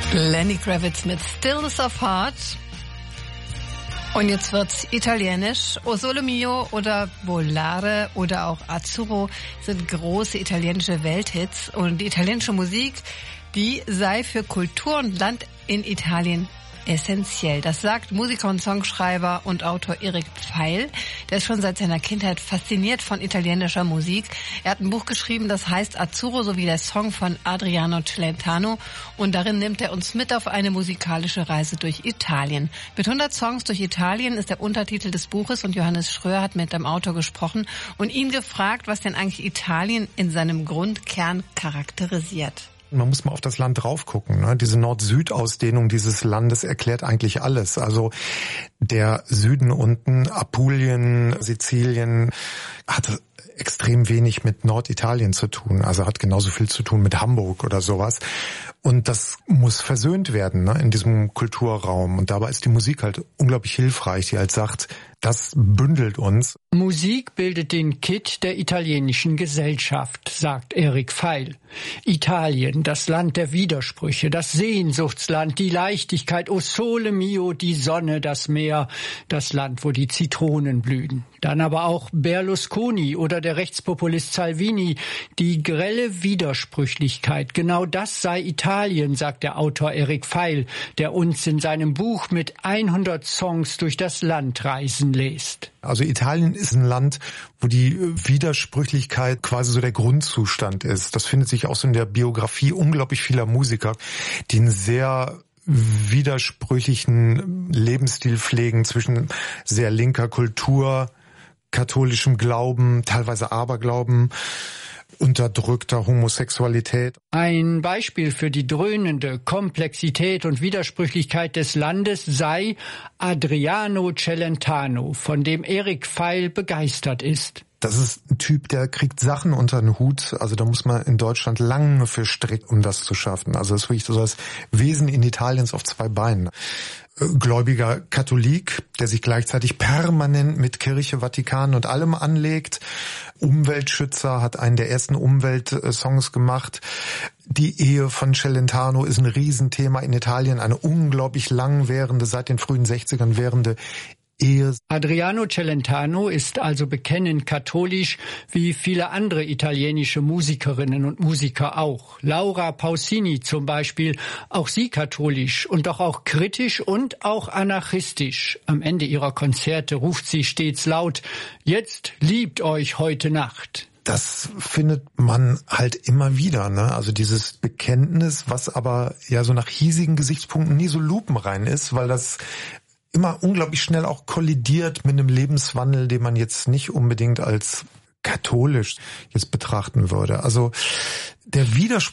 Lenny Kravitz mit Stillness of Heart. Und jetzt wird's italienisch. O Sole Mio oder Volare oder auch Azzurro sind große italienische Welthits. Und die italienische Musik, die sei für Kultur und Land in Italien essentiell. Das sagt Musiker und Songschreiber und Autor Eric Pfeil. Der ist schon seit seiner Kindheit fasziniert von italienischer Musik. Er hat ein Buch geschrieben, das heißt Azzurro, sowie der Song von Adriano Celentano. Und darin nimmt er uns mit auf eine musikalische Reise durch Italien. Mit 100 Songs durch Italien ist der Untertitel des Buches, und Johannes Schröer hat mit dem Autor gesprochen und ihn gefragt, was denn eigentlich Italien in seinem Grundkern charakterisiert. Man muss mal auf das Land drauf gucken. Ne? Diese Nord-Süd-Ausdehnung dieses Landes erklärt eigentlich alles. Also der Süden unten, Apulien, Sizilien, hat extrem wenig mit Norditalien zu tun. Also hat genauso viel zu tun mit Hamburg oder sowas. Und das muss versöhnt werden, ne, in diesem Kulturraum. Und dabei ist die Musik halt unglaublich hilfreich, die halt sagt, das bündelt uns. Musik bildet den Kitt der italienischen Gesellschaft, sagt Eric Pfeil. Italien, das Land der Widersprüche, das Sehnsuchtsland, die Leichtigkeit, O Sole Mio, die Sonne, das Meer, das Land, wo die Zitronen blühen. Dann aber auch Berlusconi oder der Rechtspopulist Salvini, die grelle Widersprüchlichkeit. Genau das sei Italien, sagt der Autor Eric Pfeil, der uns in seinem Buch mit 100 Songs durch das Land reisen lässt. Also Italien ist ein Land, wo die Widersprüchlichkeit quasi so der Grundzustand ist. Das findet sich auch so in der Biografie unglaublich vieler Musiker, die einen sehr widersprüchlichen Lebensstil pflegen zwischen sehr linker Kultur, katholischem Glauben, teilweise Aberglauben, unterdrückter Homosexualität. Ein Beispiel für die dröhnende Komplexität und Widersprüchlichkeit des Landes sei Adriano Celentano, von dem Eric Pfeil begeistert ist. Das ist ein Typ, der kriegt Sachen unter den Hut. Also da muss man in Deutschland lange für stricken, um das zu schaffen. Also das ist wirklich so das Wesen in Italiens auf zwei Beinen. Gläubiger Katholik, der sich gleichzeitig permanent mit Kirche, Vatikan und allem anlegt. Umweltschützer, hat einen der ersten Umweltsongs gemacht. Die Ehe von Celentano ist ein Riesenthema in Italien, eine unglaublich lang währende, seit den frühen 60ern währende Ehe. Adriano Celentano ist also bekennend katholisch, wie viele andere italienische Musikerinnen und Musiker auch. Laura Pausini zum Beispiel, auch sie katholisch und doch auch kritisch und auch anarchistisch. Am Ende ihrer Konzerte ruft sie stets laut: Jetzt liebt euch heute Nacht. Das findet man halt immer wieder, ne? Also dieses Bekenntnis, was aber ja so nach hiesigen Gesichtspunkten nie so lupenrein ist, weil das immer unglaublich schnell auch kollidiert mit einem Lebenswandel, den man jetzt nicht unbedingt als katholisch jetzt betrachten würde. Also der Widerspruch